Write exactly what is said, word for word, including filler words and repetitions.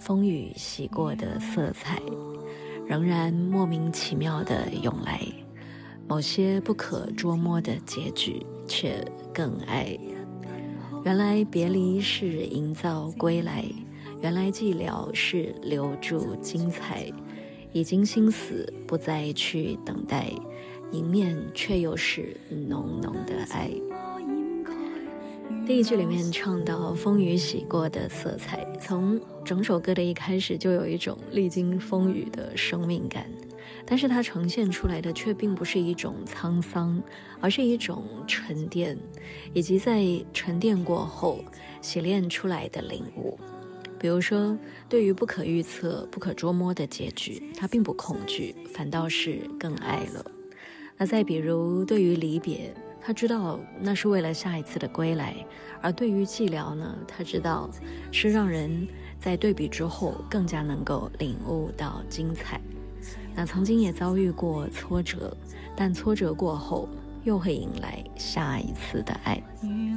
风雨洗过的色彩，仍然莫名其妙地涌来，某些不可捉摸的结局却更爱。原来别离是营造归来，原来寂寥是留住精彩，已经心死不再去等待，迎面却又是浓浓的爱。第一句里面唱到风雨洗过的色彩，从整首歌的一开始就有一种历经风雨的生命感，但是它呈现出来的却并不是一种沧桑，而是一种沉淀，以及在沉淀过后洗炼出来的领悟。比如说，对于不可预测不可捉摸的结局，他并不恐惧，反倒是更爱了。那再比如，对于离别，他知道那是为了下一次的归来，而对于寂寥呢，他知道是让人在对比之后更加能够领悟到精彩。那曾经也遭遇过挫折，但挫折过后又会迎来下一次的爱。